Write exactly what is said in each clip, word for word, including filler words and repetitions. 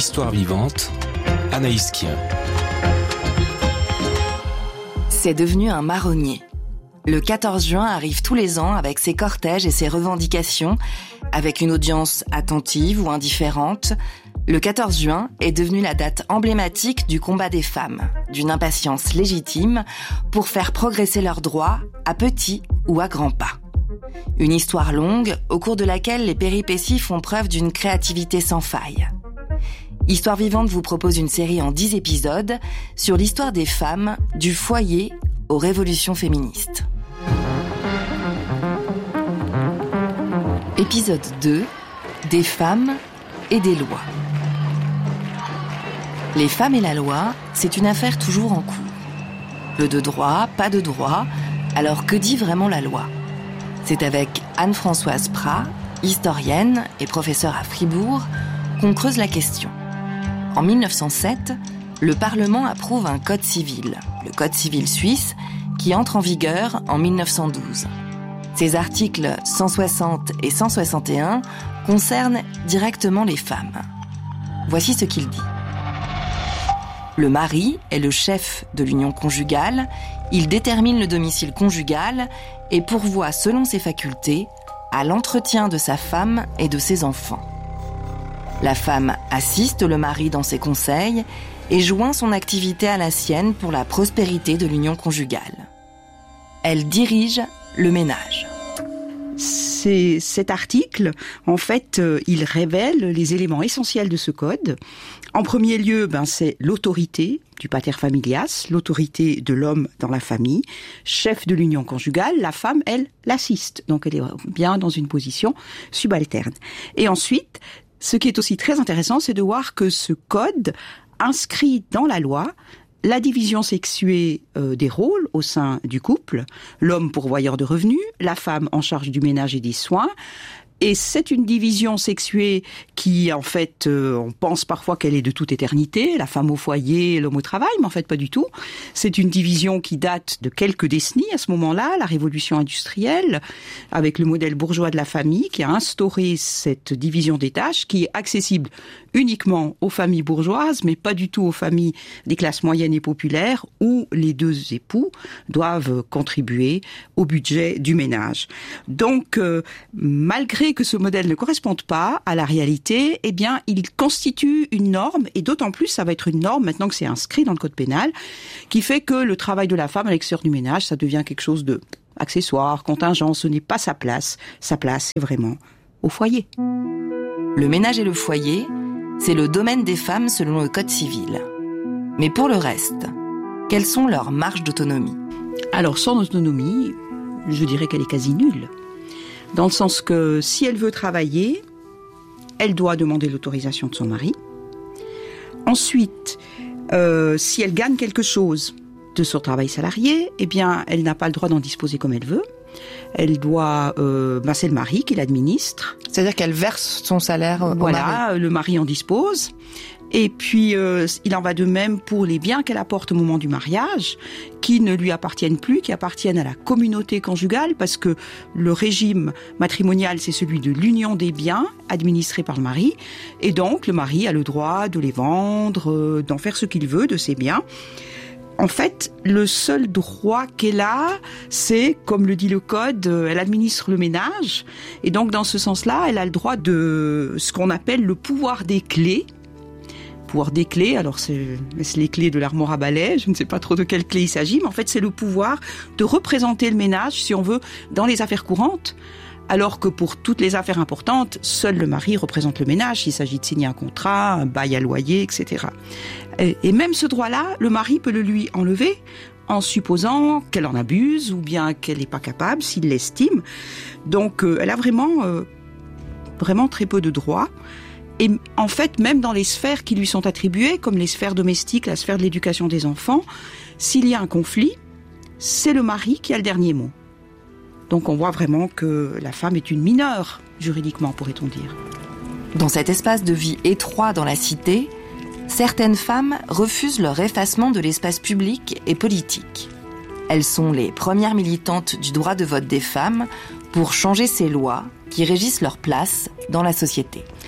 Histoire vivante, Anaïs Kien. C'est devenu un marronnier. Le quatorze juin arrive tous les ans avec ses cortèges et ses revendications, avec une audience attentive ou indifférente. Le quatorze juin est devenu la date emblématique du combat des femmes, d'une impatience légitime pour faire progresser leurs droits à petits ou à grands pas. Une histoire longue au cours de laquelle les péripéties font preuve d'une créativité sans faille. Histoire vivante vous propose une série en dix épisodes sur l'histoire des femmes du foyer aux révolutions féministes. Épisode deux, des femmes et des lois. Les femmes et la loi, c'est une affaire toujours en cours. Peu de droit, pas de droit, alors que dit vraiment la loi ? C'est avec Anne-Françoise Prat, historienne et professeure à Fribourg, qu'on creuse la question. En mille neuf cent sept, le Parlement approuve un code civil, le Code civil suisse, qui entre en vigueur en mille neuf cent douze. Ses articles cent soixante et cent soixante et un concernent directement les femmes. Voici ce qu'il dit. Le mari est le chef de l'union conjugale, il détermine le domicile conjugal et pourvoit selon ses facultés à l'entretien de sa femme et de ses enfants. La femme assiste le mari dans ses conseils et joint son activité à la sienne pour la prospérité de l'union conjugale. Elle dirige le ménage. C'est, cet article, en fait, euh, il révèle les éléments essentiels de ce code. En premier lieu, ben, c'est l'autorité du pater familias, l'autorité de l'homme dans la famille, chef de l'union conjugale. La femme, elle, l'assiste, donc elle est bien dans une position subalterne. Et ensuite, ce qui est aussi très intéressant, c'est de voir que ce code inscrit dans la loi la division sexuée euh, des rôles au sein du couple, l'homme pourvoyeur de revenus, la femme en charge du ménage et des soins. Et c'est une division sexuée qui, en fait, euh, on pense parfois qu'elle est de toute éternité, la femme au foyer, l'homme au travail, mais en fait pas du tout. C'est une division qui date de quelques décennies à ce moment-là, la révolution industrielle, avec le modèle bourgeois de la famille, qui a instauré cette division des tâches, qui est accessible uniquement aux familles bourgeoises, mais pas du tout aux familles des classes moyennes et populaires, où les deux époux doivent contribuer au budget du ménage. Donc, euh, malgré que ce modèle ne corresponde pas à la réalité, eh bien, il constitue une norme, et d'autant plus, ça va être une norme, maintenant que c'est inscrit dans le code pénal, qui fait que le travail de la femme à l'extérieur du ménage, ça devient quelque chose de accessoire, contingent, ce n'est pas sa place. Sa place, c'est vraiment au foyer. Le ménage et le foyer, c'est le domaine des femmes selon le code civil. Mais pour le reste, quelles sont leurs marges d'autonomie ? Alors, son autonomie, je dirais qu'elle est quasi nulle. Dans le sens que si elle veut travailler, elle doit demander l'autorisation de son mari. Ensuite, euh, si elle gagne quelque chose de son travail salarié, eh bien, elle n'a pas le droit d'en disposer comme elle veut. Elle doit, euh, ben c'est le mari qui l'administre. C'est-à-dire qu'elle verse son salaire au voilà, mari. Voilà, le mari en dispose. Et puis, euh, il en va de même pour les biens qu'elle apporte au moment du mariage, qui ne lui appartiennent plus, qui appartiennent à la communauté conjugale, parce que le régime matrimonial, c'est celui de l'union des biens, administré par le mari. Et donc, le mari a le droit de les vendre, euh, d'en faire ce qu'il veut de ses biens. En fait, le seul droit qu'elle a, c'est, comme le dit le code, elle administre le ménage. Et donc, dans ce sens-là, elle a le droit de ce qu'on appelle le pouvoir des clés. Pouvoir des clés, alors c'est, c'est les clés de l'armoire à balai, je ne sais pas trop de quelle clé il s'agit, mais en fait c'est le pouvoir de représenter le ménage, si on veut, dans les affaires courantes, alors que pour toutes les affaires importantes, seul le mari représente le ménage, s'il s'agit de signer un contrat, un bail à loyer, et cetera. Et, et même ce droit-là, le mari peut le lui enlever en supposant qu'elle en abuse ou bien qu'elle n'est pas capable, s'il l'estime. Donc euh, elle a vraiment, euh, vraiment très peu de droits. Et en fait, même dans les sphères qui lui sont attribuées, comme les sphères domestiques, la sphère de l'éducation des enfants, s'il y a un conflit, c'est le mari qui a le dernier mot. Donc on voit vraiment que la femme est une mineure, juridiquement, pourrait-on dire. Dans cet espace de vie étroit dans la cité, certaines femmes refusent leur effacement de l'espace public et politique. Elles sont les premières militantes du droit de vote des femmes pour changer ces lois qui régissent leur place dans la société.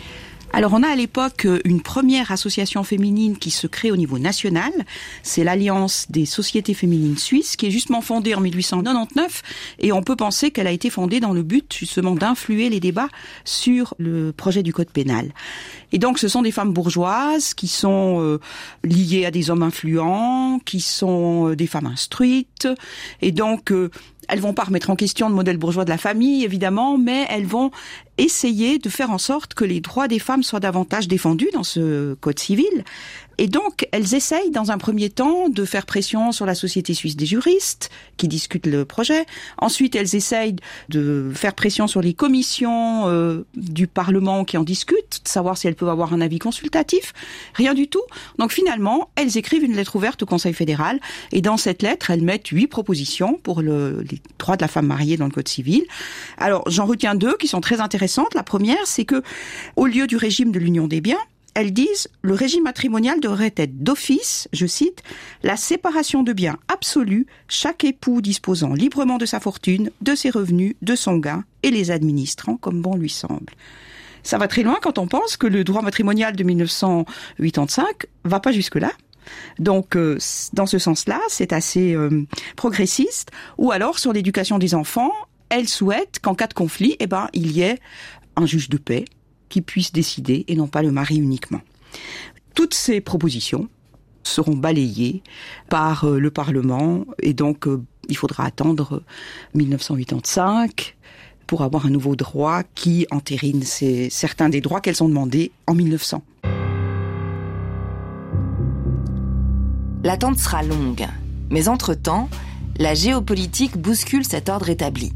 Alors on a à l'époque une première association féminine qui se crée au niveau national, c'est l'Alliance des sociétés féminines suisses, qui est justement fondée en dix-huit cent quatre-vingt-dix-neuf, et on peut penser qu'elle a été fondée dans le but justement d'influer les débats sur le projet du code pénal. Et donc ce sont des femmes bourgeoises qui sont euh, liées à des hommes influents, qui sont euh, des femmes instruites, et donc euh, elles vont pas remettre en question le modèle bourgeois de la famille, évidemment, mais elles vont essayer de faire en sorte que les droits des femmes soient davantage défendus dans ce code civil. Et donc, elles essayent, dans un premier temps, de faire pression sur la Société suisse des juristes, qui discutent le projet. Ensuite, elles essayent de faire pression sur les commissions euh, du Parlement qui en discutent, de savoir si elles peuvent avoir un avis consultatif. Rien du tout. Donc, finalement, elles écrivent une lettre ouverte au Conseil fédéral. Et dans cette lettre, elles mettent huit propositions pour le, les droits de la femme mariée dans le code civil. Alors, j'en retiens deux qui sont très intéressantes. La première, c'est que, au lieu du régime de l'union des biens, elles disent « Le régime matrimonial devrait être d'office, je cite, la séparation de biens absolue, chaque époux disposant librement de sa fortune, de ses revenus, de son gain, et les administrant comme bon lui semble. » Ça va très loin quand on pense que le droit matrimonial de dix-neuf cent quatre-vingt-quinze va pas jusque-là. Donc, euh, dans ce sens-là, c'est assez euh, progressiste. Ou alors, sur l'éducation des enfants, elles souhaitent qu'en cas de conflit, eh ben, il y ait un juge de paix qui puisse décider et non pas le mari uniquement. Toutes ces propositions seront balayées par euh, le Parlement et donc euh, il faudra attendre dix-neuf cent quatre-vingt-quinze pour avoir un nouveau droit qui entérine ces, certains des droits qu'elles ont demandés en mille neuf cents. L'attente sera longue, mais entre-temps, la géopolitique bouscule cet ordre établi.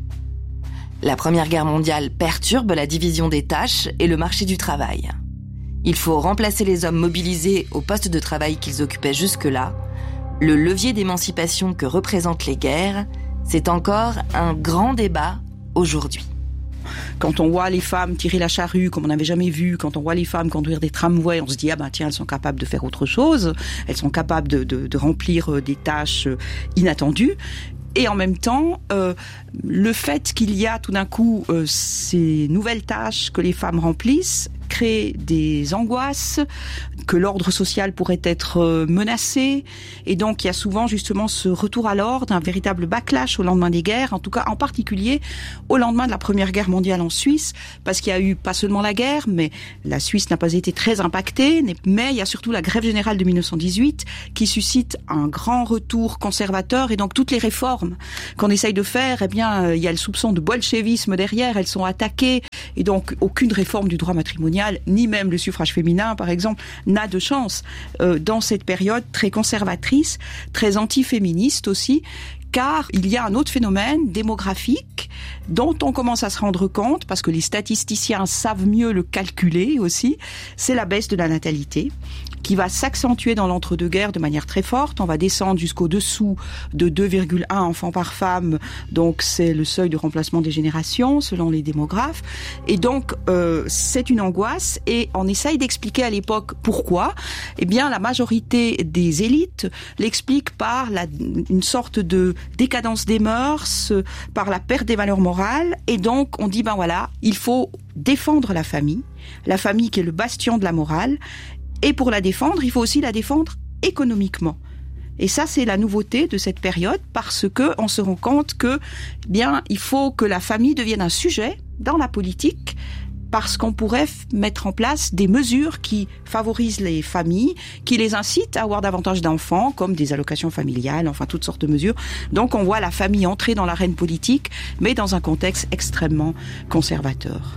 La Première Guerre mondiale perturbe la division des tâches et le marché du travail. Il faut remplacer les hommes mobilisés au poste de travail qu'ils occupaient jusque-là. Le levier d'émancipation que représentent les guerres, c'est encore un grand débat aujourd'hui. Quand on voit les femmes tirer la charrue comme on n'avait jamais vu, quand on voit les femmes conduire des tramways, on se dit ah ben tiens, elles sont capables de faire autre chose, elles sont capables de, de, de remplir des tâches inattendues. Et en même temps, euh, le fait qu'il y a tout d'un coup euh, ces nouvelles tâches que les femmes remplissent crée des angoisses, que l'ordre social pourrait être euh, menacé. Et donc, il y a souvent justement ce retour à l'ordre, un véritable backlash au lendemain des guerres, en tout cas en particulier au lendemain de la Première Guerre mondiale en Suisse, parce qu'il y a eu pas seulement la guerre, mais la Suisse n'a pas été très impactée, mais il y a surtout la grève générale de dix-neuf cent dix-huit qui suscite un grand retour conservateur, et donc toutes les réformes qu'on essaye de faire, eh bien, il y a le soupçon de bolchevisme derrière, elles sont attaquées, et donc aucune réforme du droit matrimonial, ni même le suffrage féminin, par exemple, n'a de chance euh, dans cette période très conservatrice, très anti-féministe aussi, car il y a un autre phénomène démographique dont on commence à se rendre compte, parce que les statisticiens savent mieux le calculer aussi, c'est la baisse de la natalité, qui va s'accentuer dans l'entre-deux-guerres de manière très forte. On va descendre jusqu'au dessous de deux virgule un enfants par femme, donc c'est le seuil de remplacement des générations, selon les démographes. Et donc, euh, c'est une angoisse, et on essaye d'expliquer à l'époque pourquoi. Eh bien, la majorité des élites l'expliquent par la, une sorte de décadence des mœurs, par la perte des valeurs morales, et donc on dit, ben voilà, il faut défendre la famille, la famille qui est le bastion de la morale, et pour la défendre, il faut aussi la défendre économiquement. Et ça, c'est la nouveauté de cette période, parce que on se rend compte que, bien, il faut que la famille devienne un sujet dans la politique, parce qu'on pourrait mettre en place des mesures qui favorisent les familles, qui les incitent à avoir davantage d'enfants, comme des allocations familiales, enfin toutes sortes de mesures. Donc on voit la famille entrer dans l'arène politique, mais dans un contexte extrêmement conservateur.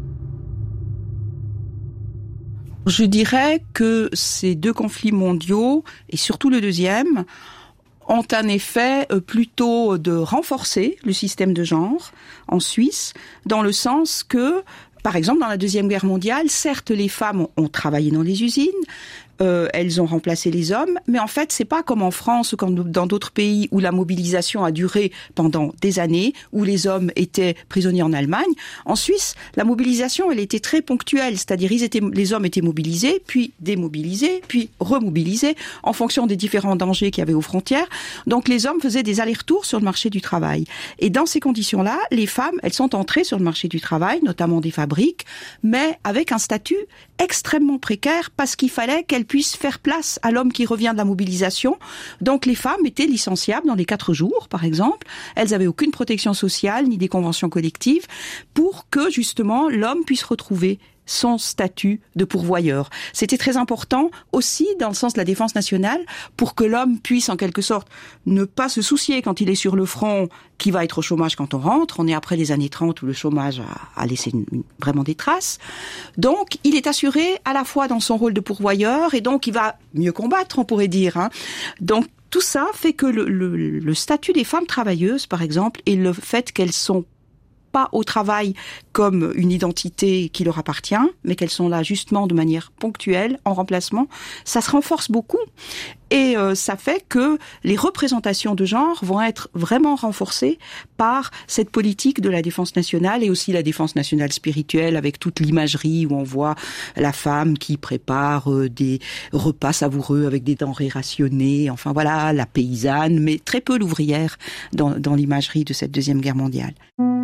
Je dirais que ces deux conflits mondiaux, et surtout le deuxième, ont un effet plutôt de renforcer le système de genre en Suisse, dans le sens que, par exemple, dans la Deuxième Guerre mondiale, certes, les femmes ont travaillé dans les usines, euh, elles ont remplacé les hommes, mais en fait, c'est pas comme en France ou comme dans d'autres pays où la mobilisation a duré pendant des années, où les hommes étaient prisonniers en Allemagne. En Suisse, la mobilisation, elle était très ponctuelle, c'est-à-dire ils étaient, les hommes étaient mobilisés, puis démobilisés, puis remobilisés en fonction des différents dangers qu'il y avait aux frontières. Donc les hommes faisaient des allers-retours sur le marché du travail. Et dans ces conditions-là, les femmes, elles sont entrées sur le marché du travail, notamment des fabriques, mais avec un statut extrêmement précaire parce qu'il fallait qu'elles puissent faire place à l'homme qui revient de la mobilisation. Donc les femmes étaient licenciables dans les quatre jours, par exemple. Elles n'avaient aucune protection sociale ni des conventions collectives pour que justement l'homme puisse retrouver son statut de pourvoyeur. C'était très important aussi dans le sens de la défense nationale pour que l'homme puisse en quelque sorte ne pas se soucier quand il est sur le front qu'il va être au chômage quand on rentre. On est après les années trente où le chômage a, a laissé une, une, vraiment des traces. Donc il est assuré à la fois dans son rôle de pourvoyeur et donc il va mieux combattre, on pourrait dire. Hein. Donc tout ça fait que le, le, le statut des femmes travailleuses, par exemple, et le fait qu'elles sont pas au travail comme une identité qui leur appartient, mais qu'elles sont là justement de manière ponctuelle, en remplacement, ça se renforce beaucoup. Et euh, ça fait que les représentations de genre vont être vraiment renforcées par cette politique de la défense nationale et aussi la défense nationale spirituelle avec toute l'imagerie où on voit la femme qui prépare euh, des repas savoureux avec des denrées rationnées, enfin voilà, la paysanne, mais très peu l'ouvrière dans, dans l'imagerie de cette Deuxième Guerre mondiale.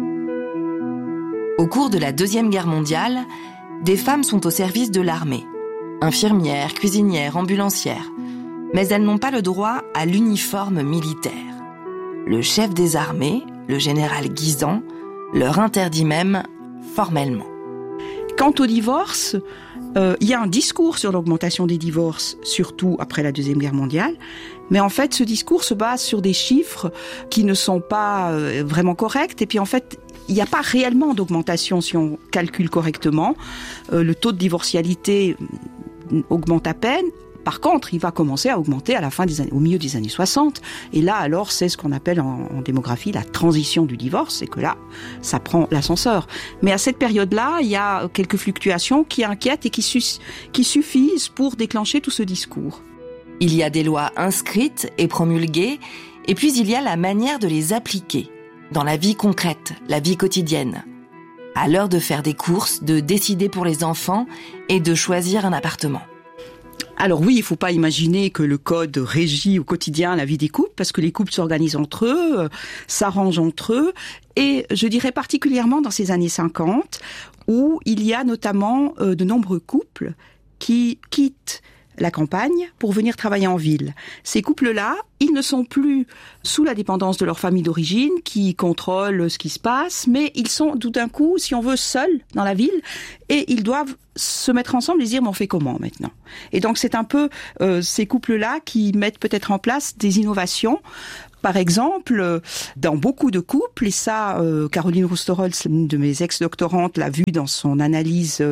Au cours de la Deuxième Guerre mondiale, des femmes sont au service de l'armée. Infirmières, cuisinières, ambulancières. Mais elles n'ont pas le droit à l'uniforme militaire. Le chef des armées, le général Guisan, leur interdit même formellement. Quant au divorce, euh, il y a un discours sur l'augmentation des divorces, surtout après la Deuxième Guerre mondiale. Mais en fait, ce discours se base sur des chiffres qui ne sont pas euh, vraiment corrects. Et puis en fait, il n'y a pas réellement d'augmentation si on calcule correctement. Euh, le taux de divorcialité augmente à peine. Par contre, il va commencer à augmenter à la fin des années, au milieu des années soixante. Et là, alors, c'est ce qu'on appelle en, en démographie la transition du divorce. C'est que là, ça prend l'ascenseur. Mais à cette période-là, il y a quelques fluctuations qui inquiètent et qui, su- qui suffisent pour déclencher tout ce discours. Il y a des lois inscrites et promulguées, et puis il y a la manière de les appliquer dans la vie concrète, la vie quotidienne. À l'heure de faire des courses, de décider pour les enfants et de choisir un appartement. Alors oui, il ne faut pas imaginer que le code régit au quotidien la vie des couples, parce que les couples s'organisent entre eux, euh, s'arrangent entre eux, et je dirais particulièrement dans ces années cinquante, où il y a notamment euh, de nombreux couples qui quittent la campagne pour venir travailler en ville. Ces couples-là, ils ne sont plus sous la dépendance de leur famille d'origine qui contrôle ce qui se passe, mais ils sont tout d'un coup, si on veut, seuls dans la ville et ils doivent se mettre ensemble et se dire, mais on fait comment maintenant ? Et donc c'est un peu euh, ces couples-là qui mettent peut-être en place des innovations. Par exemple, dans beaucoup de couples, et ça, euh, Caroline Rousterholz, une de mes ex-doctorantes, l'a vu dans son analyse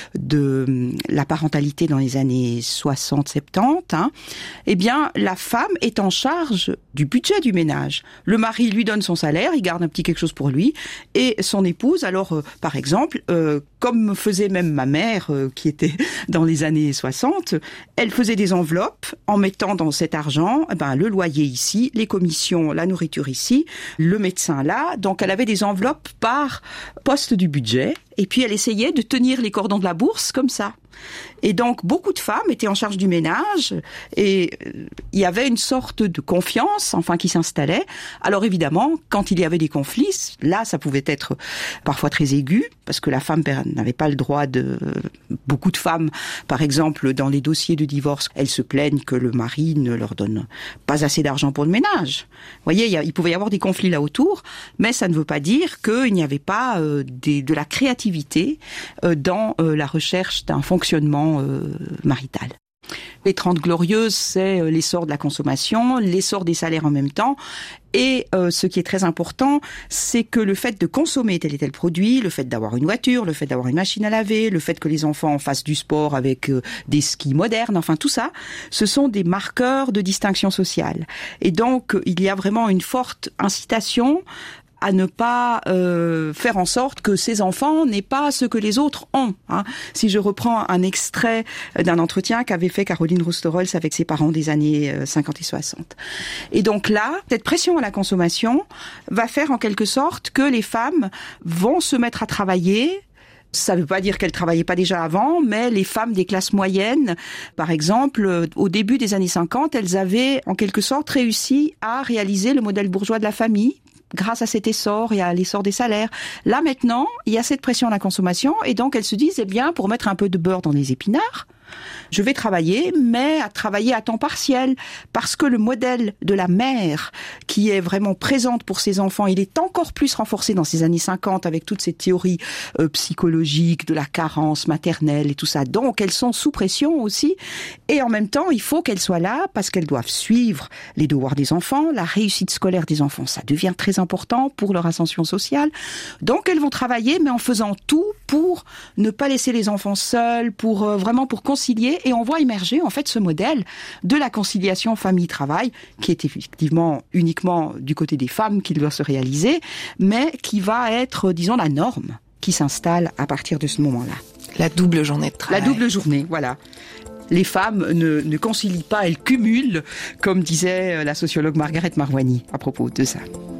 de la parentalité dans les années soixante soixante-dix, hein, eh bien, la femme est en charge du budget du ménage. Le mari lui donne son salaire, il garde un petit quelque chose pour lui, et son épouse, alors, euh, par exemple, euh, comme faisait même ma mère, euh, qui était dans les années soixante, elle faisait des enveloppes en mettant dans cet argent eh ben, le loyer ici, les commissions, la nourriture ici, le médecin là. Donc elle avait des enveloppes par poste du budget et puis elle essayait de tenir les cordons de la bourse comme ça. Et donc beaucoup de femmes étaient en charge du ménage et il y avait une sorte de confiance enfin qui s'installait. Alors évidemment, quand il y avait des conflits, là ça pouvait être parfois très aigu parce que la femme n'avait pas le droit de... Beaucoup de femmes, par exemple, dans les dossiers de divorce, elles se plaignent que le mari ne leur donne pas assez d'argent pour le ménage. Vous voyez, il, y a, il pouvait y avoir des conflits là autour, mais ça ne veut pas dire qu'il n'y avait pas euh, des, de la créativité euh, dans euh, la recherche d'un fonctionnement euh, marital. Les Trente Glorieuses, c'est l'essor de la consommation, l'essor des salaires en même temps. Et euh, ce qui est très important, c'est que le fait de consommer tel et tel produit, le fait d'avoir une voiture, le fait d'avoir une machine à laver, le fait que les enfants fassent du sport avec euh, des skis modernes, enfin tout ça, ce sont des marqueurs de distinction sociale. Et donc, il y a vraiment une forte incitation à ne pas euh, faire en sorte que ses enfants n'aient pas ce que les autres ont. Hein. Si je reprends un extrait d'un entretien qu'avait fait Caroline Rosterholz avec ses parents des années cinquante et soixante. Et donc là, cette pression à la consommation va faire en quelque sorte que les femmes vont se mettre à travailler. Ça ne veut pas dire qu'elles travaillaient pas déjà avant, mais les femmes des classes moyennes, par exemple, au début des années cinquante, elles avaient en quelque sorte réussi à réaliser le modèle bourgeois de la famille grâce à cet essor et à l'essor des salaires. Là maintenant, il y a cette pression à la consommation et donc elles se disent, eh bien, pour mettre un peu de beurre dans les épinards, je vais travailler, mais à travailler à temps partiel, parce que le modèle de la mère qui est vraiment présente pour ses enfants, il est encore plus renforcé dans ces années cinquante avec toutes ces théories euh, psychologiques de la carence maternelle et tout ça. Donc elles sont sous pression aussi, et en même temps il faut qu'elles soient là parce qu'elles doivent suivre les devoirs des enfants, la réussite scolaire des enfants, ça devient très important pour leur ascension sociale. Donc elles vont travailler, mais en faisant tout pour ne pas laisser les enfants seuls, pour euh, vraiment pour concilier. Et on voit émerger en fait ce modèle de la conciliation famille-travail qui est effectivement uniquement du côté des femmes qu'il doit se réaliser, mais qui va être, disons, la norme qui s'installe à partir de ce moment-là. La double journée de travail. La double journée, voilà. Les femmes ne, ne concilient pas, elles cumulent, comme disait la sociologue Margaret Marouani à propos de ça.